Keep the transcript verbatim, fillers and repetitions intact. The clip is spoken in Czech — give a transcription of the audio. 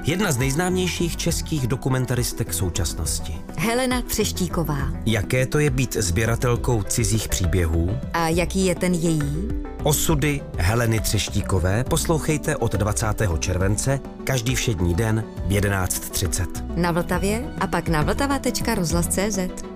Jedna z nejznámějších českých dokumentaristek současnosti. Helena Třeštíková. Jaké to je být sběratelkou cizích příběhů? A jaký je ten její? Osudy Heleny Třeštíkové poslouchejte od dvacátého července každý všední den v jedenáct třicet. Na Vltavě a pak na vltava tečka rozhlas tečka cé zet.